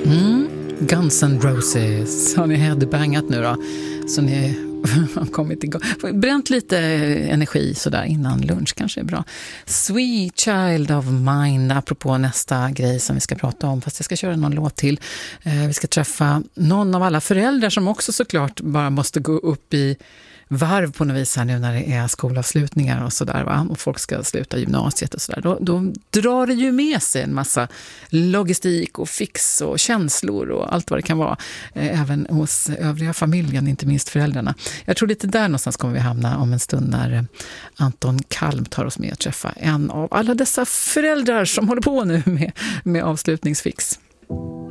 Guns N' Roses. Har ni headbangat nu då? Så ni har kommit igång. Bränt lite energi sådär innan lunch kanske är bra. Sweet Child of Mine, apropå nästa grej som vi ska prata om. Fast jag ska köra någon låt till. Vi ska träffa någon av alla föräldrar som också såklart bara måste gå upp i varv på något vis här nu när det är skolavslutningar och sådär, va? Och folk ska sluta gymnasiet och sådär. Då drar det ju med sig en massa logistik och fix och känslor och allt vad det kan vara. Även hos övriga familjen, inte minst föräldrarna. Jag tror lite där någonstans kommer vi hamna om en stund när Anton Kalm tar oss med att träffa en av alla dessa föräldrar som håller på nu med avslutningsfix.